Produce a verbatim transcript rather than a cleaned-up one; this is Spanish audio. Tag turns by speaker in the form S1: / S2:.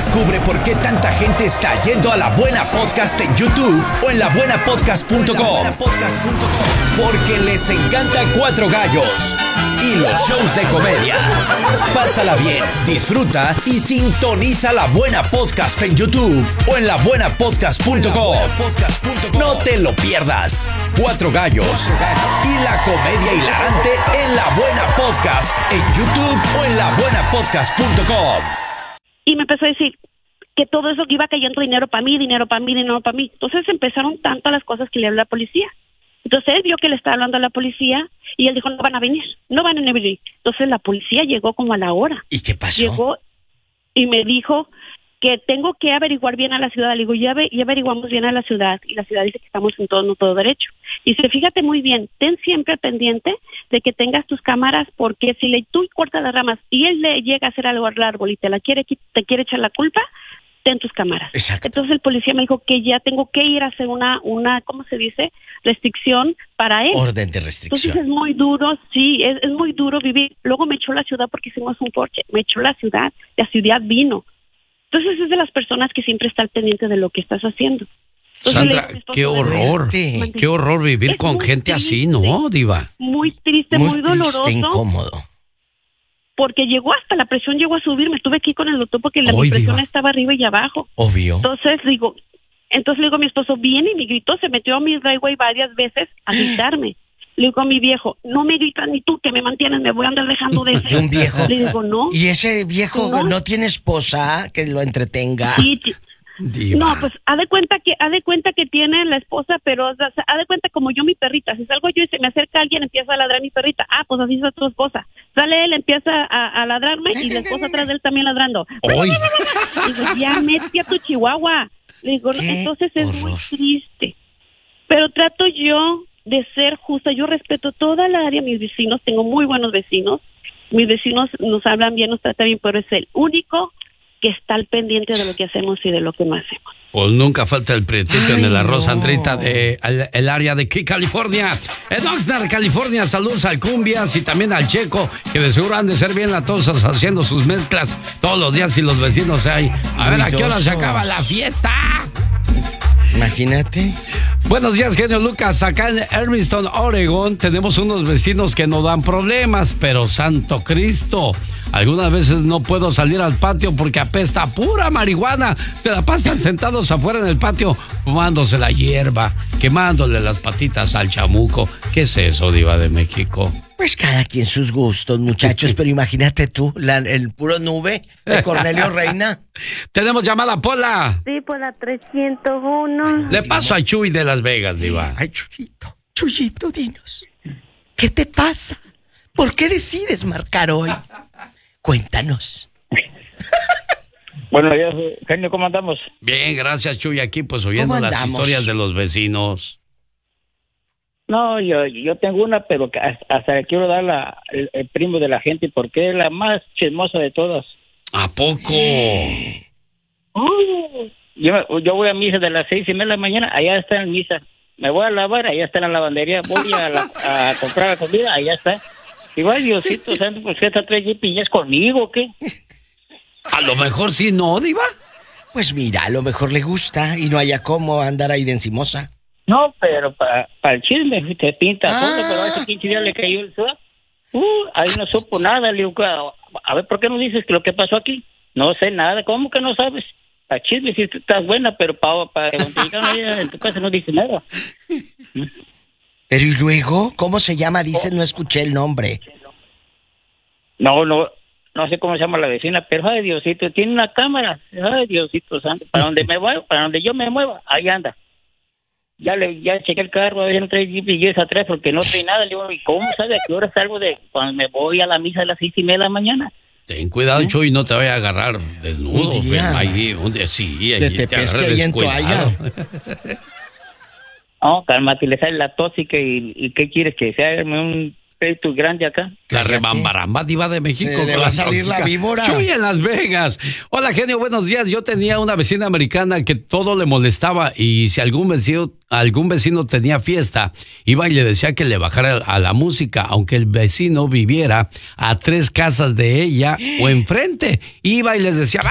S1: Descubre por qué tanta gente está yendo a La Buena Podcast en YouTube o en la buena podcast punto com. Porque les encanta Cuatro Gallos y los shows de comedia. Pásala bien, disfruta y sintoniza La Buena Podcast en YouTube o en la buena podcast punto com. No te lo pierdas. Cuatro Gallos y la comedia hilarante en La Buena Podcast en YouTube o en la buena podcast punto com.
S2: Y me empezó a decir que todo eso que iba cayendo dinero para mí, dinero para mí, dinero para mí. Entonces empezaron tanto las cosas que le habló a la policía. Entonces él vio que le estaba hablando a la policía y él dijo, no van a venir, no van a venir. Entonces la policía llegó como a la hora.
S3: ¿Y qué pasó?
S2: Llegó y me dijo que tengo que averiguar bien a la ciudad. Le digo, ya, ve, ya averiguamos bien a la ciudad y la ciudad dice que estamos en todo, no todo derecho. Y dice, fíjate muy bien, ten siempre pendiente de que tengas tus cámaras, porque si le, tú cortas las ramas y él le llega a hacer algo al árbol y te la quiere, te quiere echar la culpa, ten tus cámaras.
S3: Exacto.
S2: Entonces el policía me dijo que ya tengo que ir a hacer una, una, ¿cómo se dice? Restricción para él.
S3: Orden de restricción.
S2: Entonces es muy duro, sí, es, es muy duro vivir. Luego me echó la ciudad porque hicimos un porche, me echó la ciudad, la ciudad vino. Entonces es de las personas que siempre está al pendiente de lo que estás haciendo. Entonces,
S4: Sandra, qué horror,
S3: Verte.
S4: qué horror vivir
S2: Es
S4: con
S2: muy
S4: gente
S2: triste,
S4: así, ¿no, Diva?
S2: Muy triste,
S3: Muy
S2: muy, doloroso.
S3: triste, incómodo.
S2: Porque llegó hasta la presión, llegó a subir, me tuve que ir con el doctor porque la
S4: Ay,
S2: mi presión
S4: Diva.
S2: estaba arriba y abajo.
S3: Obvio.
S2: Entonces digo, entonces le digo a mi esposo, viene y me gritó, se metió a mi driveway varias veces a gritarme. Le digo a mi viejo, no me gritas ni tú que me mantienes, me voy a andar dejando de
S3: De un viejo.
S2: Le digo, no.
S3: ¿Y ese viejo
S2: No.
S3: no, tiene esposa que lo entretenga?
S2: Sí, t-
S4: Diva.
S2: no, pues haz de cuenta que haz de cuenta que tiene la esposa, pero o sea, haz de cuenta como yo mi perrita. Si salgo yo y se me acerca alguien, empieza a ladrar mi perrita. Ah, pues así es tu esposa. Sale él, empieza a, a ladrarme y la esposa atrás de él también ladrando.
S4: Ay.
S2: Digo, ya mete a tu chihuahua. Le digo, no,
S3: Qué
S2: entonces es muy
S3: horror.
S2: triste. Pero trato yo de ser justa. Yo respeto toda la área, mis vecinos. Tengo muy buenos vecinos. Mis vecinos nos hablan bien, nos tratan bien, pero es el único que está al pendiente de lo que hacemos y de lo que no hacemos.
S4: Pues nunca falta el prietito
S3: Ay,
S4: en el arroz,
S3: no.
S4: Sandrita, de el, el área de aquí, California. En Oxnard, California, saludos al Cumbias y también al Checo, que de seguro han de ser bien latosos haciendo sus mezclas todos los días y los vecinos ahí. A ver, ¿a qué hora se
S3: Ruidosos.
S4: acaba la fiesta?
S3: Imagínate.
S4: Buenos días, genio Lucas. Acá en Hermiston, Oregon, tenemos unos vecinos que no dan problemas, pero santo Cristo, algunas veces no puedo salir al patio porque apesta pura marihuana. Se la pasan sentados afuera en el patio, fumándose la hierba, quemándole las patitas al chamuco. ¿Qué es eso, Diva de México?
S3: Pues cada quien sus gustos, muchachos, pero imagínate tú, la, el puro nube de Cornelio Reina.
S4: Tenemos llamada, Pola.
S5: Sí, por la trescientos uno.
S4: Le paso a Chuy de Las Vegas, Diva.
S3: Ay, Chuyito, Chuyito, dinos, ¿qué te pasa? ¿Por qué decides marcar hoy? Cuéntanos.
S6: Bueno, ya, genio, ¿cómo andamos?
S4: Bien, gracias, Chuy. Aquí pues oyendo
S3: ¿Cómo
S4: las
S3: andamos?
S4: historias de los vecinos.
S6: No, yo yo tengo una, pero que hasta, hasta le quiero dar la, el, el primo de la gente porque es la más chismosa de todas.
S4: ¿A poco?
S6: Uh, yo, me- yo voy a misa de las seis y media de la mañana, allá está en misa. Me voy a lavar, allá está en la lavandería. Voy a, la- a comprar la comida, allá está. Igual, Diosito santo, pues que está tres jipillas conmigo, ¿o qué?
S4: A lo mejor sí, ¿no, Diva?
S3: Pues mira, a lo mejor le gusta y no haya cómo andar ahí de encimosa.
S6: No, pero para el chisme te pinta
S3: Ah.
S6: todo, pero a ese quince días le cayó el sol. Uh, ahí no supo nada. Le digo, a ver, ¿por qué no dices que lo que pasó aquí? No sé nada. ¿Cómo que no sabes? Para chisme sí estás buena, pero para, para cuando llegan allá en tu casa no dice nada.
S3: Pero ¿y luego? ¿Cómo se llama? Dice, no escuché el nombre.
S6: No, no, no sé cómo se llama la vecina, pero ay, Diosito, tiene una cámara. Ay, Diosito santo, para donde me voy, para donde yo me mueva, ahí anda. Ya le ya chequé el carro, a ver, no trae G P S atrás porque no trae nada. Le digo, ¿y cómo sabe a qué hora salgo de cuando me voy a la misa a las seis y media de la mañana?
S4: Ten cuidado, Chuy, no te vaya a agarrar desnudo.
S3: Un día.
S4: ven, ahí, un día, sí,
S3: Que
S4: ahí
S3: te
S4: te
S3: pesque
S4: agarre
S3: ahí en
S4: descuidado.
S3: toalla.
S6: No, cálmate, le sale la tóxica y, y ¿qué quieres? Que sea un peito grande acá.
S4: La rebambaramba, Diva de México.
S3: Se le
S4: con
S3: va
S4: la
S3: a salir la
S4: tóxica.
S3: víbora.
S4: Chuy en Las Vegas. Hola, genio, buenos días. Yo tenía una vecina americana que todo le molestaba y si algún vecino, algún vecino tenía fiesta, iba y le decía que le bajara a la música, aunque el vecino viviera a tres casas de ella o enfrente. Iba y les decía,